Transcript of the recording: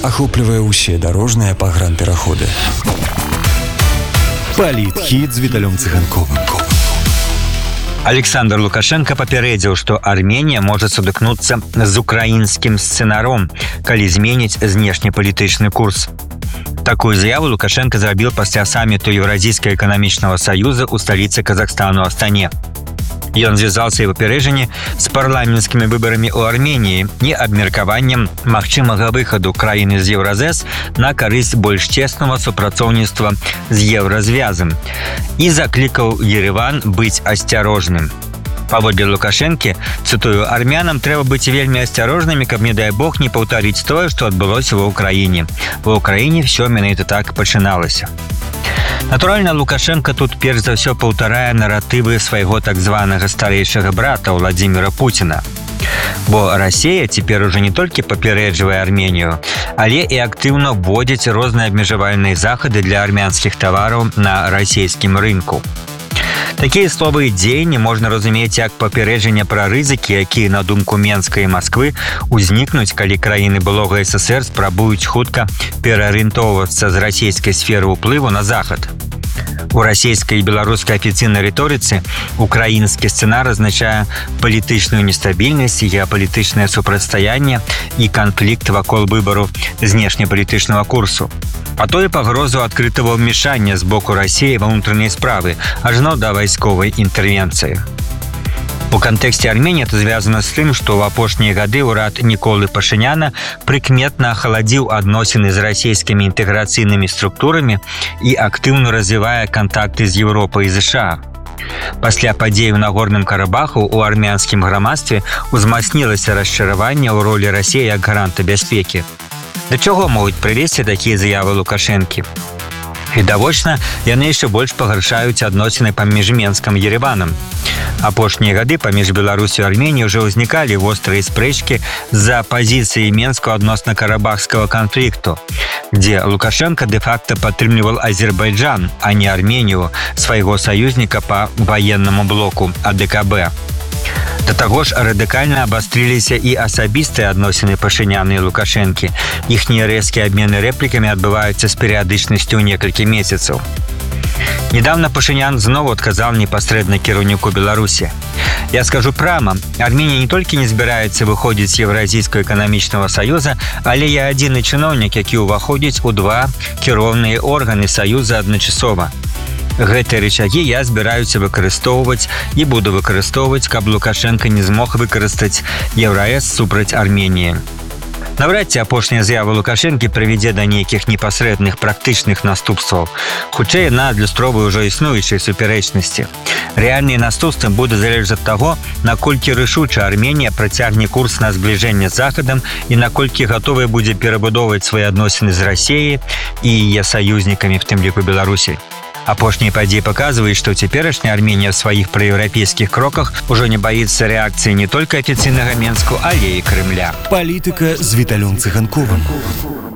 ахоплівае ўсе дарожныя пагранпераходы. Палітхіт з Віталём Цыганковым. Александр Лукашенко папярэдзіў, што Арменія можа сутыкнуцца з украінскім сцэнаром, калі зменіць знешнепалітычны курс. Такую заяву Лукашенко зрабіў пасля саміту Еўразійскага эканамічнага саюза ў сталіцы Казахстану Астане. Ён звязаў свае папярэджанні з парламенцкімі выбарамі ў Арменіі і абмеркаваннем магчымага выхаду краіны з Еўразэс на карысць больш цеснага супрацоўніцтва з еўразвязам і заклікаў Ереван быць асцярожным. Паводле Лукашэнкі, цытую, армянам трэба быць вельмі асцярожнымі, каб, не дай Бог, не паўтарыць тое, што адбылося ва Ўкраіне. Ва Ўкраіне ўсё менавіта так пачыналася. Натуральна, Лукашенко тут перш за ўсё паўтарае наратывы свайго так званага старэйшага брата Владзіміра Пуціна. Бо Расія цяпер ужо не толькі папярэджвае Арменію, але і актыўна вводзіць розныя абмежавальныя захады для армянскіх тавараў на расійскім рынку. Такія словы і дзеянні можна разумець як папярэджанне пра рызыкі, якія, на думку Менска і Масквы, узнікнуць, калі краіны былога СССР спрабуюць хутка пераарыентоўвацца з расійскай сферы ўплыву на захад. У расійскай і беларускай афіцыйнай рыторыцы украінскі сцэнар азначае палітычную нестабільнасць, геапалітычнае супрацьстаянне і канфлікт вакол выбару знешнепалітычнага курсу. А то і пагрозу адкрытага ўмешання з боку Расіі ва ўнутраныя справы, ажно да вайсковай інтэрвенцыі. У кантэксце Арменіі это звязана з тым, што ў апошнія гады ўрад Ніколы Пашыняна прыкметна ахаладзіў адносіны з расійскімі інтэграцыйнымі структурамі і актыўна развівае кантакты з Еўропай і ЗША. Пасля падзей у Нагорным Карабаху ў армянскім грамадстве узмацнілася расчараванне ў ролі Расіі як гаранта бяспекі. Да чаго могуць прывесці такія заявы Лукашэнкі? Відавочна, яны яшчэ больш пагаршаюць адносіны паміж Менскам і Ереванам. Апошнія гады паміж Беларусю і Арменіяй ўжо ўзнікалі вострыя спрэчкі з-за пазіцыі Менска адносна карабахскага канфлікту, дзе Лукашенко дэ-факта падтрымліваў Азербайджан, а не Арменію, свайго саюзніка па ваеннаму блоку АДКБ. Да таго ж радыкальна абастрыліся і асабістыя адносіны Пашыняна і Лукашэнкі. Іхнія рэзкія абмены рэплікамі адбываюцца з перыядычнасцю ў некалькі месяцаў. Недавно Пашынян зноў адказаў непасрэдна кіраўніку Беларусі. Я скажу прама, Арменія не толькі не збіраецца выходзіць з Еўразійскага эканамічнага саюза, але я адзіны чыноўнік, які ўваходзіць у два кіроўныя органы саюза адначасова. Гэтыя рычагі я збіраюся выкарыстоўваць і буду выкарыстоўваць, каб Лукашенко не змог выкарыстаць Еўраэс супраць Арменіі. Навряд ці апошняя заява Лукашэнкі прывядзе да нейкіх непасрэдных практычных наступстваў. Хутчэй яна адлюстроўвае ўжо існуючыя супярэчнасці. Рэальныя наступствы будуць залежаць ад таго, наколькі рашуча Арменія працягне курс на збліжэнне з Захадам і наколькі гатовая будзе перабудоўваць свае адносіны з Расіяй і яе саюзнікамі, в тым ліку Беларусі. Апошнія падзеі паказваюць, што цяперашняя Арменія ў сваіх праеўрапейскіх кроках ужо не баіцца рэакцыі не толькі афіцыйнага Менску, але і Крымля. Палітыка з Віталём Цыганковым.